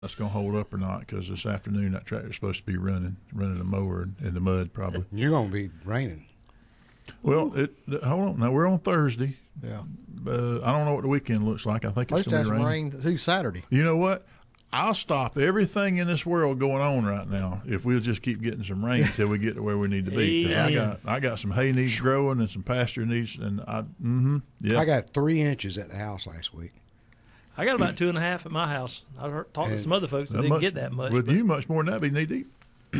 that's going to hold up or not, because this afternoon that tractor's supposed to be running a mower in the mud probably. You're going to be raining. Well, hold on. Now, we're on Thursday. Yeah. I don't know what the weekend looks like. I think it's Supposed to going have to be some raining. rain through Saturday. You know what? I'll stop everything in this world going on right now if we'll just keep getting some rain until we get to where we need to be. 'Cause I got some hay needs growing and some pasture needs, and I got 3 inches at the house last week. I got about 2.5 at my house. I've talked to some other folks that didn't get that much. With you, much more than that, be knee deep.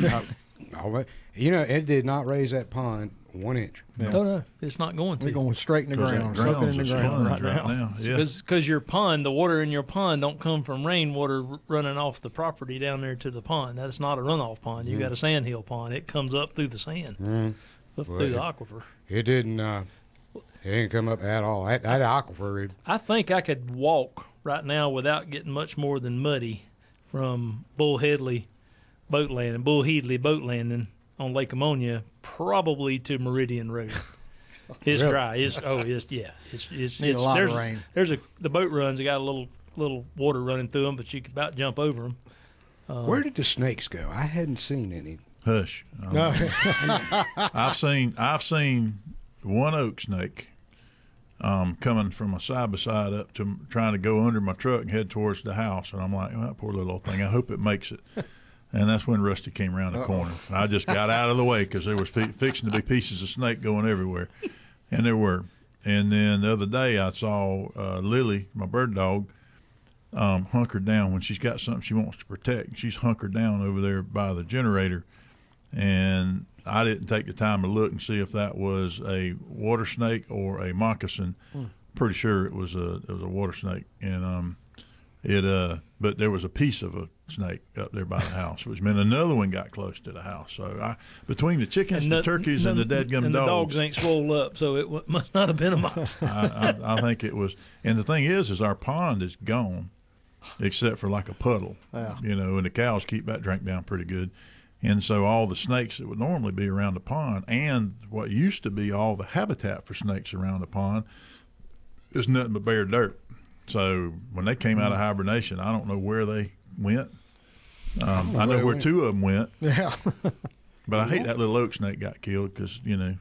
It did not raise that pond 1 inch. Yeah. No, it's not going to. We're going straight in the ground, that soaking in the ground's a ground right sponge now. Yeah. Because your pond, the water in your pond don't come from rainwater running off the property down there to the pond. That is not a runoff pond. You got a sandhill pond. It comes up through the sand, up through the aquifer. It didn't come up at all. That aquifer. I think I could walk right now without getting much more than muddy from Bull Headley boat landing on Lake Ammonia, probably to Meridian Road. It's Really? dry. It's Need a lot of rain. The boat runs. They got a little water running through them, but you can about jump over them. Where did the snakes go? I hadn't seen any. Hush. I've seen one oak snake coming from a side by side up to trying to go under my truck and head towards the house, and I'm like, oh, that poor little old thing. I hope it makes it. And that's when Rusty came around the corner. I just got out of the way because there was fixing to be pieces of snake going everywhere, and there were. And then the other day I saw Lily, my bird dog, hunkered down when she's got something she wants to protect. She's hunkered down over there by the generator, and I didn't take the time to look and see if that was a water snake or a moccasin. Pretty sure it was a water snake, and but there was a piece of a snake up there by the house, which meant another one got close to the house. So between the chickens, the turkeys, and the dadgum and dogs, the dogs ain't swole up, so it must not have been a mouse. I think it was. And the thing is our pond is gone, except for like a puddle. Yeah. And the cows keep that drink down pretty good. And so all the snakes that would normally be around the pond and what used to be all the habitat for snakes around the pond is nothing but bare dirt. So when they came out of hibernation, I don't know where they went. I know where 2 of them went. Yeah. But I hate that little oak snake got killed because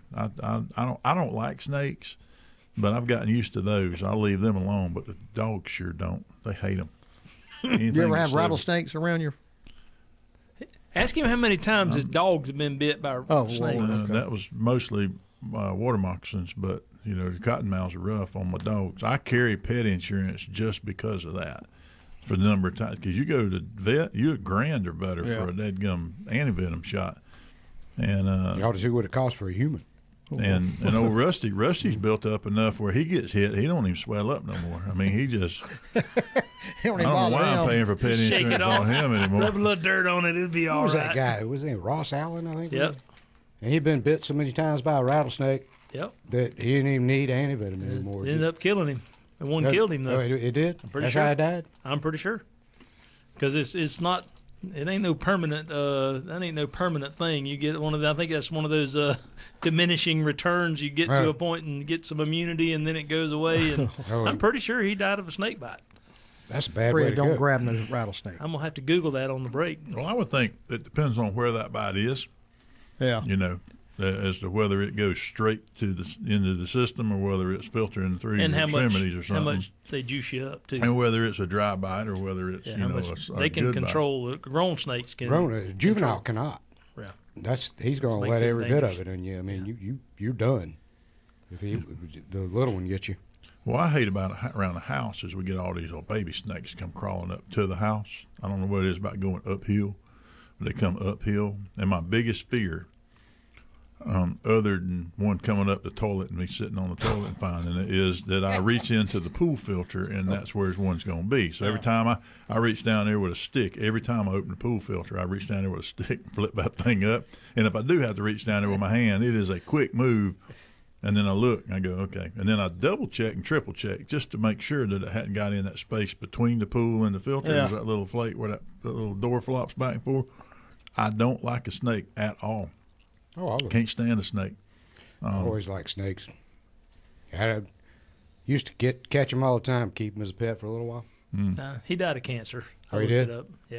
I don't like snakes, but I've gotten used to those. I'll leave them alone, but the dogs sure don't. They hate them. You ever have rattlesnakes around your? Ask him how many times his dogs have been bit by snakes. Okay. That was mostly water moccasins, but the cottonmouths are rough on my dogs. I carry pet insurance just because of that, for the number of times. Because you go to the vet, you're $1,000 or better for a deadgum antivenom shot. And You ought to see what it costs for a human. and old Rusty's built up enough where he gets hit, he don't even swell up no more. I mean, he just Don't I even don't know bother why I'm him. paying for pet Shake insurance it off. on him anymore. Rub a little dirt on it, it'll be all Who was right. that guy? Was it Ross Allen, I think? Yep. And he'd been bit so many times by a rattlesnake Yep. that he didn't even need antivenom anymore. Ended up killing him. And one killed him, though. Oh, it did? pretty That's sure. how he died? I'm pretty sure. Because it's not. It ain't no permanent. That ain't no permanent thing. You get one of. I think that's one of those diminishing returns. You get Right. to a point and get some immunity, and then it goes away. And Oh, I'm pretty sure he died of a snake bite. That's a bad way Fred, to don't go. grab no rattlesnake. I'm gonna have to Google that on the break. Well, I would think it depends on where that bite is. Yeah. As to whether it goes straight into the system or whether it's filtering through And your how much? extremities or How something, much they juice you up too? and whether it's a dry bite or whether it's Yeah, how much a they can good bite. control. Grown snakes can. Grown, juvenile cannot. Yeah. He's going to make let them every bit of dangerous. it in you. I mean, you're done. If the little one gets you. What I hate about around the house is we get all these little baby snakes come crawling up to the house. I don't know what it is about going uphill, but they come uphill. And my biggest fear, other than one coming up the toilet and me sitting on the toilet and finding it, is that I reach into the pool filter and that's where one's going to be. So every time I reach down there with a stick, every time I open the pool filter, I reach down there with a stick and flip that thing up. And if I do have to reach down there with my hand, it is a quick move. And then I look and I go, okay. And then I double check and triple check just to make sure that it hadn't got in that space between the pool and the filter. Yeah. There's that little flake where that little door flops back and forth. I don't like a snake at all. Oh, I Can't stand a snake. always like snakes. I used to catch them all the time, keep them as a pet for a little while. He died of cancer. Oh, you looked did? it up. Yeah.